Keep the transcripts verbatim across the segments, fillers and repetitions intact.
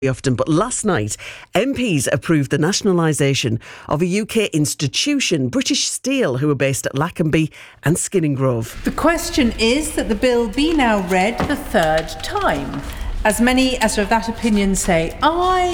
often, but last night M Ps approved the nationalisation of a U K institution, British Steel, who are based at Lackenby and Skinning Grove. The question is that the bill be now read the third time. As many as are of that opinion say aye.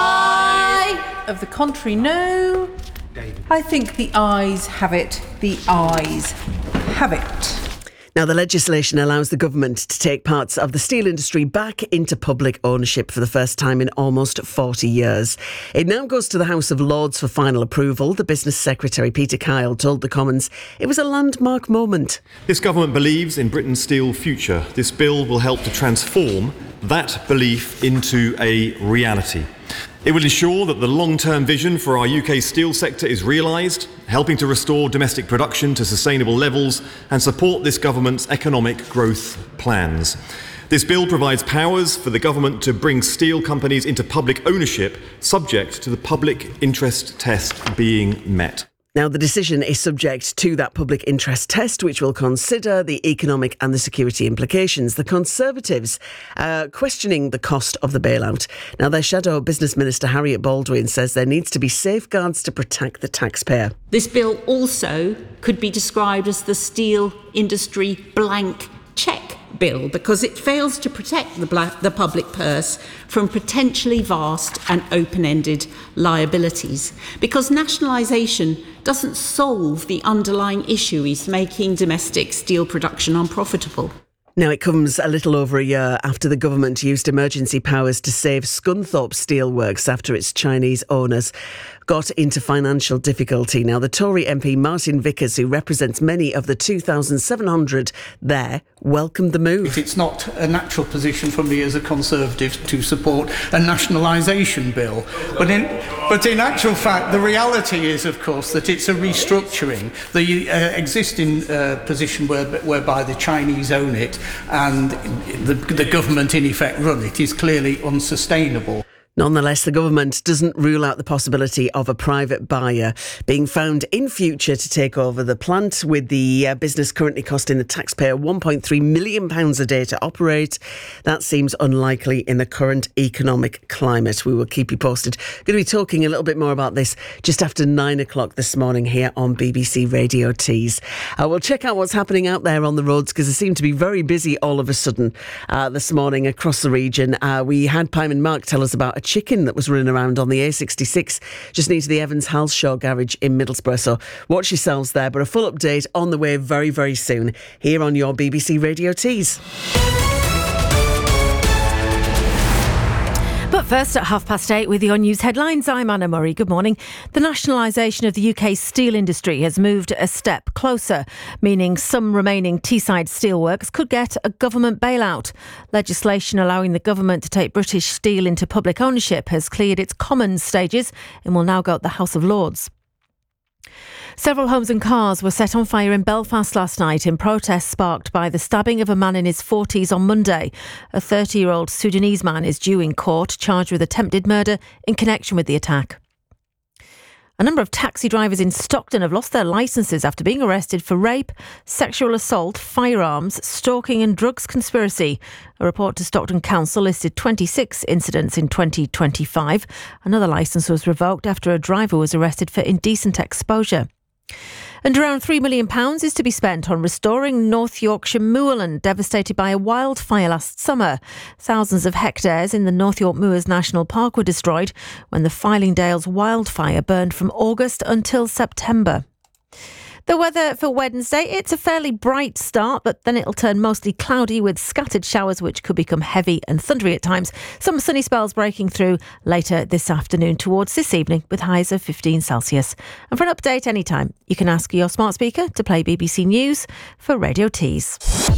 Aye. Of the contrary, no. David. I think the ayes have it. The ayes have it. Now, the legislation allows the government to take parts of the steel industry back into public ownership for the first time in almost forty years. It now goes to the House of Lords for final approval. The Business Secretary, Peter Kyle, told the Commons it was a landmark moment. This government believes in Britain's steel future. This bill will help to transform that belief into a reality. It will ensure that the long-term vision for our U K steel sector is realised, helping to restore domestic production to sustainable levels and support this government's economic growth plans. This bill provides powers for the government to bring steel companies into public ownership, subject to the public interest test being met. Now, the decision is subject to that public interest test, which will consider the economic and the security implications. The Conservatives are questioning the cost of the bailout. Now, their shadow business minister, Harriet Baldwin, says there needs to be safeguards to protect the taxpayer. This bill also could be described as the steel industry blank cheque bill because it fails to protect the, black, the public purse from potentially vast and open-ended liabilities, because nationalisation doesn't solve the underlying issue is making domestic steel production unprofitable. Now, it comes a little over a year after the government used emergency powers to save Scunthorpe Steelworks after its Chinese owners got into financial difficulty. Now, the Tory M P Martin Vickers, who represents many of the two thousand seven hundred there, welcomed the move. It's not a natural position for me as a Conservative to support a nationalisation bill. But in, but in actual fact, the reality is, of course, that it's a restructuring. The uh, existing uh, position where, whereby the Chinese own it and the, the government, in effect, run it is clearly unsustainable. Nonetheless, the government doesn't rule out the possibility of a private buyer being found in future to take over the plant, with the uh, business currently costing the taxpayer one point three million pounds a day to operate. That seems unlikely in the current economic climate. We will keep you posted. Going to be talking a little bit more about this just after nine o'clock this morning here on B B C Radio Tees. Uh, we'll check out what's happening out there on the roads, because they seem to be very busy all of a sudden uh, this morning across the region. Uh, we had Pymon Mark tell us about a chicken that was running around on the A sixty-six just near to the Evans Halshaw garage in Middlesbrough. So watch yourselves there. But a full update on the way very, very soon here on your B B C Radio Tees. But first, at half past eight with your news headlines, I'm Anna Murray. Good morning. The nationalisation of the U K steel industry has moved a step closer, meaning some remaining Teesside steelworks could get a government bailout. Legislation allowing the government to take British Steel into public ownership has cleared its Commons stages and will now go to the House of Lords. Several homes and cars were set on fire in Belfast last night in protest sparked by the stabbing of a man in his forties on Monday. A thirty-year-old Sudanese man is due in court, charged with attempted murder in connection with the attack. A number of taxi drivers in Stockton have lost their licences after being arrested for rape, sexual assault, firearms, stalking and drugs conspiracy. A report to Stockton Council listed twenty-six incidents in twenty twenty-five. Another licence was revoked after a driver was arrested for indecent exposure. And around three million pounds is to be spent on restoring North Yorkshire moorland devastated by a wildfire last summer. Thousands of hectares in the North York Moors National Park were destroyed when the Fylingdales wildfire burned from August until September. The weather for Wednesday, it's a fairly bright start, but then it'll turn mostly cloudy with scattered showers which could become heavy and thundery at times. Some sunny spells breaking through later this afternoon towards this evening with highs of fifteen Celsius. And for an update anytime, you can ask your smart speaker to play B B C News for Radio Tees.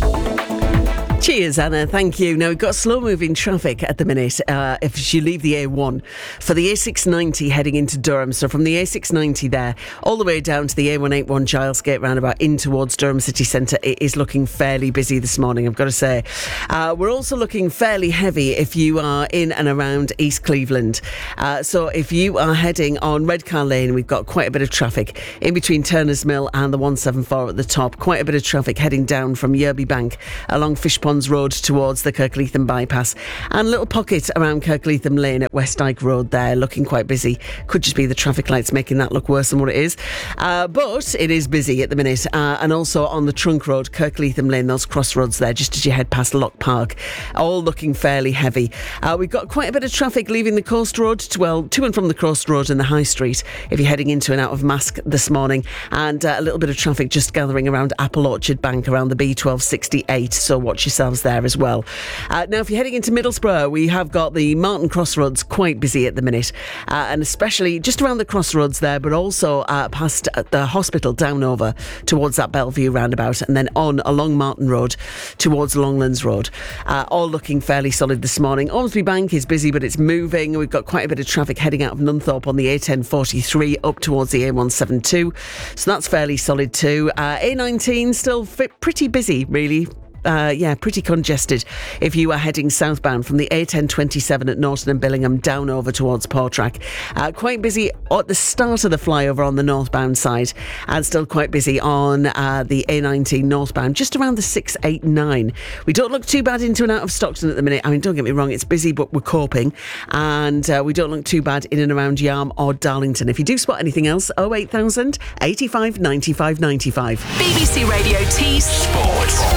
Cheers, Anna. Thank you. Now, we've got slow-moving traffic at the minute uh, if you leave the A one for the A six ninety heading into Durham. So from the A six ninety there all the way down to the A one eighty-one Giles Gate roundabout in towards Durham City Centre, it is looking fairly busy this morning, I've got to say. Uh, we're also looking fairly heavy if you are in and around East Cleveland. Uh, so if you are heading on Redcar Lane, we've got quite a bit of traffic in between Turner's Mill and the one seventy-four at the top. Quite a bit of traffic heading down from Yerby Bank along Fishpond Ponds Road towards the Kirkleatham bypass, and a little pocket around Kirkleatham Lane at West Dyke Road there, looking quite busy. Could just be the traffic lights making that look worse than what it is. Uh, but it is busy at the minute. Uh, and also on the Trunk Road, Kirkleatham Lane, those crossroads there, just as you head past Lock Park, all looking fairly heavy. Uh, we've got quite a bit of traffic leaving the Coast Road, to, well, to and from the Coast Road and the High Street, if you're heading into and out of Mask this morning. And uh, a little bit of traffic just gathering around Apple Orchard Bank, around the B twelve sixty-eight. So watch yourselves there as well. Uh, now, if you're heading into Middlesbrough, we have got the Martin Crossroads quite busy at the minute. Uh, and especially just around the crossroads there, but also uh, past the hospital down over towards that Bellevue roundabout, and then on along Martin Road towards Longlands Road. Uh, all looking fairly solid this morning. Ormsby Bank is busy, but it's moving. We've got quite a bit of traffic heading out of Nunthorpe on the A ten forty-three up towards the A one seventy-two. So that's fairly solid too. Uh, A nineteen still fit pretty busy, really. Uh, yeah, pretty congested if you are heading southbound from the A ten twenty-seven at Norton and Billingham down over towards Portrack. Uh, quite busy at the start of the flyover on the northbound side, and still quite busy on uh, the A nineteen northbound, just around the six eighty-nine. We don't look too bad into and out of Stockton at the minute. I mean, don't get me wrong, it's busy, but we're coping. And uh, we don't look too bad in and around Yarm or Darlington. If you do spot anything else, oh eight thousand, eighty-five, ninety-five, ninety-five. B B C Radio T Sports.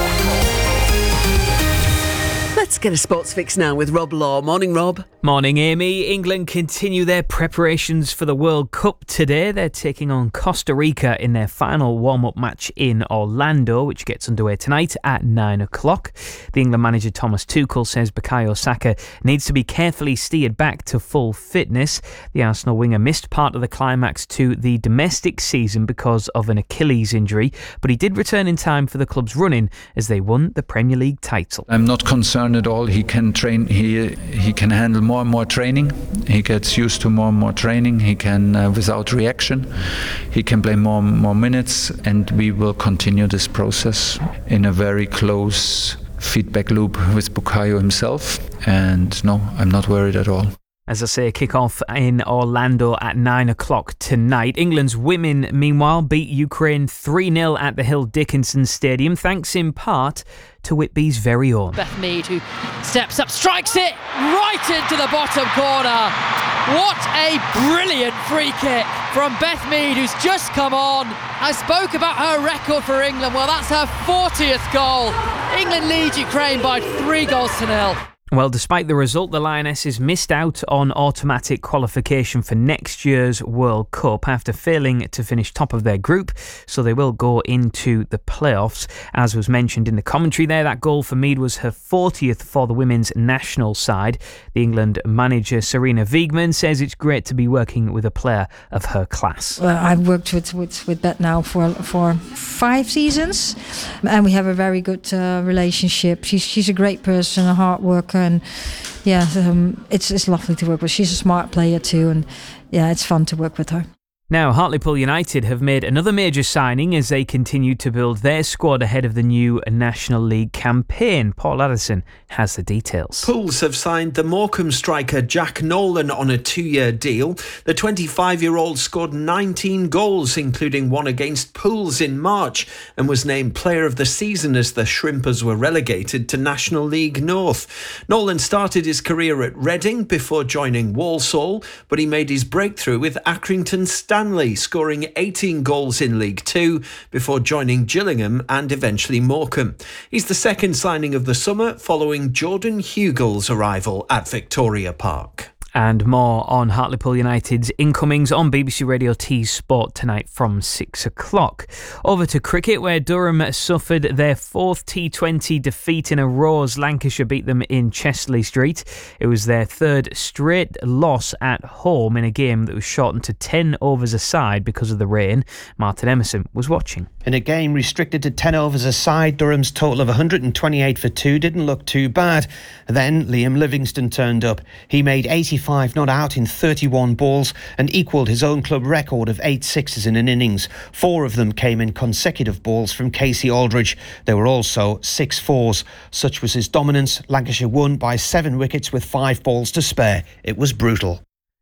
Let's get a sports fix now with Rob Law. Morning, Rob. Morning, Amy. England continue their preparations for the World Cup today. They're taking on Costa Rica in their final warm-up match in Orlando, which gets underway tonight at nine o'clock. The England manager Thomas Tuchel says Bukayo Saka needs to be carefully steered back to full fitness. The Arsenal winger missed part of the climax to the domestic season because of an Achilles injury, but he did return in time for the club's run-in as they won the Premier League title. I'm not concerned at all. He can train. He he can handle more and more training. He gets used to more and more training. He can, uh, without reaction, he can play more and more minutes, and we will continue this process in a very close feedback loop with Bukayo himself. And no, I'm not worried at all. As I say, kick-off in Orlando at nine o'clock tonight. England's women, meanwhile, beat Ukraine three nil at the Hill Dickinson Stadium, thanks in part to Whitby's very own Beth Mead, who steps up, strikes it right into the bottom corner. What a brilliant free kick from Beth Mead, who's just come on. I spoke about her record for England. Well, that's her fortieth goal. England lead Ukraine by three goals to nil. Well, despite the result, the Lionesses missed out on automatic qualification for next year's World Cup after failing to finish top of their group, so they will go into the playoffs. As was mentioned in the commentary there, that goal for Mead was her fortieth for the women's national side. The England manager Serena Wiegman says it's great to be working with a player of her class. Well, I've worked with, with, with Beth now for for five seasons, and we have a very good uh, relationship. She's, she's a great person, a hard worker. And yeah, um, it's it's lovely to work with. She's a smart player too, and yeah, it's fun to work with her. Now, Hartlepool United have made another major signing as they continue to build their squad ahead of the new National League campaign. Paul Addison has the details. Pools have signed the Morecambe striker Jack Nolan on a two-year deal. The twenty-five-year-old scored nineteen goals, including one against Pools in March, and was named Player of the Season as the Shrimpers were relegated to National League North. Nolan started his career at Reading before joining Walsall, but he made his breakthrough with Accrington Stanley. Stanley, scoring eighteen goals in League Two before joining Gillingham and eventually Morecambe. He's the second signing of the summer following Jordan Hugel's arrival at Victoria Park. And more on Hartlepool United's incomings on B B C Radio T Sport tonight from six o'clock. Over to cricket, where Durham suffered their fourth T twenty defeat in a row as Lancashire beat them in Chesley Street. It was their third straight loss at home in a game that was shortened to ten overs a side because of the rain. Martin Emerson was watching. In a game restricted to ten overs a side, Durham's total of one hundred twenty-eight for two didn't look too bad. Then Liam Livingston turned up. He made eighty-five not out in thirty-one balls and equalled his own club record of eight sixes in an innings. Four of them came in consecutive balls from Casey Aldridge. There were also six fours. Such was his dominance. Lancashire won by seven wickets with five balls to spare. It was brutal.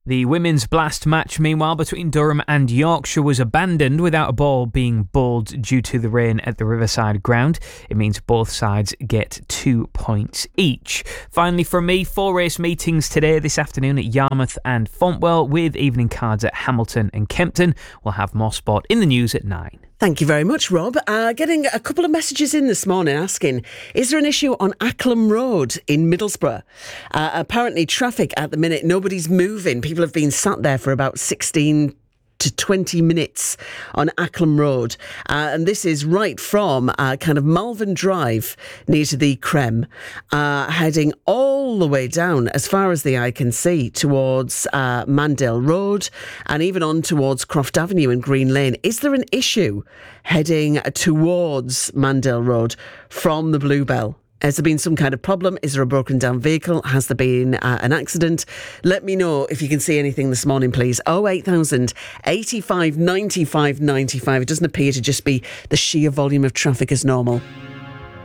The women's blast match, meanwhile, between Durham and Yorkshire was abandoned without a ball being bowled due to the rain at the Riverside ground. It means both sides get two points each. Finally, from me, four race meetings today, this afternoon at Yarmouth and Fontwell, with evening cards at Hamilton and Kempton. We'll have more sport in the news at nine. Thank you very much, Rob. Uh, getting a couple of messages in this morning asking, is there an issue on Acklam Road in Middlesbrough? Uh, apparently traffic at the minute, nobody's moving. People have been sat there for about sixteen to twenty minutes on Acklam Road. Uh, and this is right from uh, kind of Malvern Drive near to the Crem, uh, heading all the way down as far as the eye can see towards uh, Mandale Road and even on towards Croft Avenue and Green Lane. Is there an issue heading towards Mandale Road from the Bluebell? Has there been some kind of problem? Is there a broken down vehicle? Has there been uh, an accident? Let me know if you can see anything this morning, please. oh eight thousand, eighty-five, ninety-five, ninety-five. It doesn't appear to just be the sheer volume of traffic as normal.